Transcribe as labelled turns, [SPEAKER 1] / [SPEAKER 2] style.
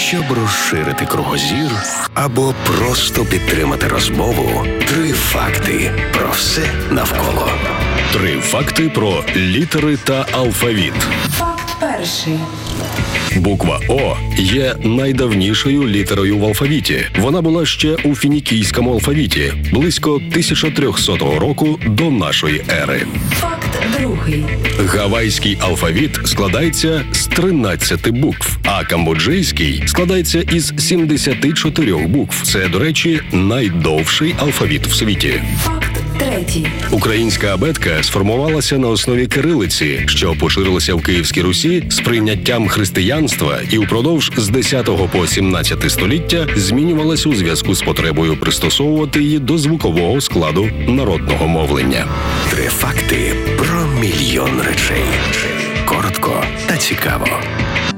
[SPEAKER 1] Щоб розширити кругозір або просто підтримати розмову, 3 факти про все навколо.
[SPEAKER 2] 3 факти про літери та алфавіт.
[SPEAKER 3] Факт перший.
[SPEAKER 2] Буква О є найдавнішою літерою в алфавіті. Вона була ще у фінікійському алфавіті, близько 1300 року до нашої ери.
[SPEAKER 3] Факт другий.
[SPEAKER 2] Гавайський алфавіт складається з 13 букв, а камбоджийський складається із 74 букв. Це, до речі, найдовший алфавіт в світі.
[SPEAKER 3] Факт третій.
[SPEAKER 2] Українська абетка сформувалася на основі кирилиці, що поширилася в Київській Русі з прийняттям християнства і упродовж з 10 по 17 століття змінювалась у зв'язку з потребою пристосовувати її до звукового складу народного мовлення.
[SPEAKER 1] 3 факти про мільйон речей. Коротко та цікаво.